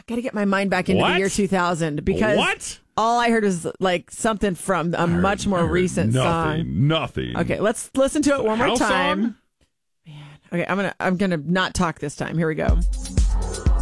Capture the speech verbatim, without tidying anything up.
got to get my mind back into What? the year two thousand because What? all I heard was like something from a heard- much more I heard recent nothing, song. Nothing. Okay, let's listen to it one more House time. song? Okay, I'm gonna I'm gonna not talk this time. Here we go.